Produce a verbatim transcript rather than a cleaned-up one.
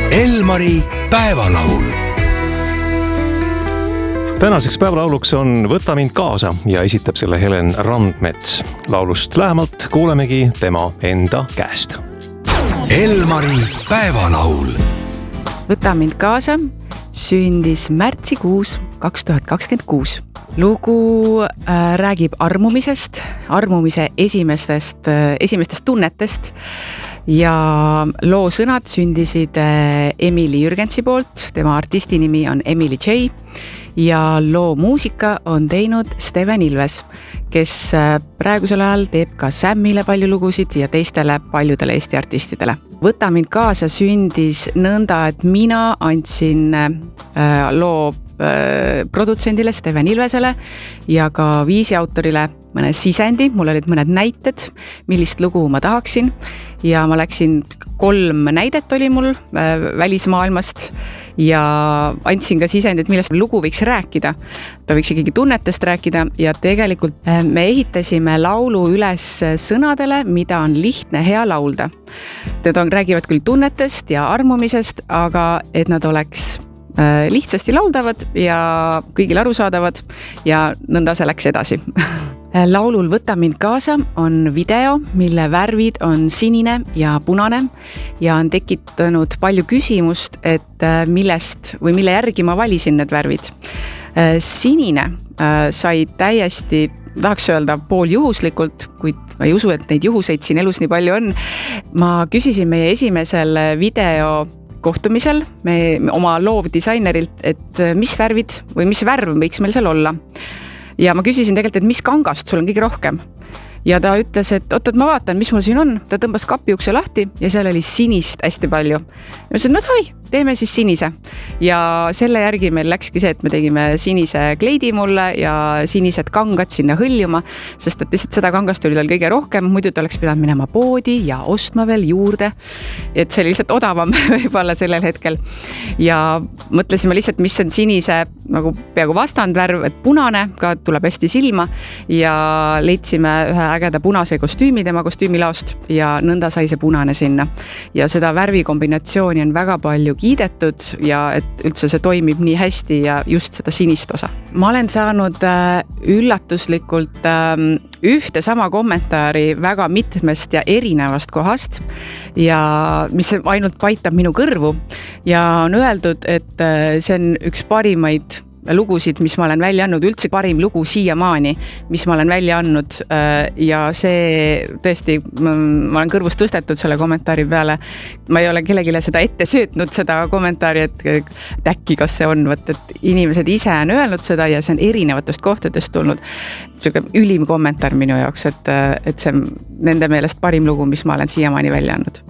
Elmari päevalaul. Tänaseks päevalauluks on Võta mind kaasa ja esitab selle Helen Randmets. Laulust lähemalt kuulemegi tema enda käest. Elmari päevalaul. Võta mind kaasa sündis märtsikuus kaks tuhat kakskümmend kuus. Lugu äh, räägib armumisest, armumise esimestest, äh, esimestest tunnetest ja loo sõnad sündisid äh, Emily Jürgensi poolt, tema artisti nimi on Emily J ja loo muusika on teinud Steven Ilves, kes äh, praegusel ajal teeb ka Sammile palju lugusid ja teistele paljudele Eesti artistidele. Võta mind kaasa sündis nõnda, et mina andsin äh, loo produtsendile Steven Ilvesele ja ka viisi autorile mõne sisendi, mul olid mõned näited, millist lugu ma tahaksin ja ma läksin, kolm näidet oli mul välismaailmast ja andsin ka sisendit, millest lugu võiks rääkida. Ta võiks ikkagi tunnetest rääkida ja tegelikult me ehitasime laulu üles sõnadele, mida on lihtne hea laulda. Need on, räägivad küll tunnetest ja armumisest, aga et nad oleks lihtsasti lauldavad ja kõigil arusaadavad ja nõnda see läks edasi. Laulul Võta mind kaasa on video, mille värvid on sinine ja punane ja on tekitanud palju küsimust, et millest või mille järgi ma valisin need värvid. Sinine sai täiesti, tahaks öelda pool juhuslikult, kuid ma ei usu, et neid juhuseid siin elus nii palju on. Ma küsisin meie esimesel video kohtumisel me, oma loovdisainerilt, et mis värvid või mis värv võiks meil seal olla. Ja ma küsisin tegelikult, et mis kangast sul on kõige rohkem. Ja ta ütles, et oot, ma vaatan, mis mul siin on. Ta tõmbas kapi ukse lahti ja seal oli sinist hästi palju. Ja ma ütlesin, no toi, teeme siis sinise. Ja selle järgi meil läkski see, et me tegime sinise kleidi mulle ja sinised kangad sinna hõljuma, sest et lihtsalt seda kangast oli tal kõige rohkem, muidu ta oleks pidanud minema poodi ja ostma veel juurde. Et see oli lihtsalt odavam võib-olla sellel hetkel. Ja mõtlesime lihtsalt, mis on sinise nagu peaaegu vastandvärv, et punane ka tuleb hästi silma ja leidsime ühe ägeda punase kostüümi tema kostüümilaost ja nõnda sai see punane sinna. Ja seda värvi kombinatsiooni on väga palju kiidetud ja et üldse see toimib nii hästi ja just seda sinist osa. Ma olen saanud üllatuslikult ühte sama kommentaari väga mitmest ja erinevast kohast ja mis ainult paitab minu kõrvu ja on öeldud, et see on üks parimaid lugusid, mis ma olen välja andnud, üldse parim lugu siiamaani, mis ma olen välja andnud ja see tõesti, ma olen kõrvust tõstetud selle kommentaari peale. Ma ei ole kellegile seda ette söötnud, seda kommentaari, et äkki kas see on, võt, et inimesed ise on öelnud seda ja see on erinevatest kohtadest tulnud. See ülim kommentaar minu jaoks, et, et see on nende meelest parim lugu, mis ma olen siiamaani välja andnud.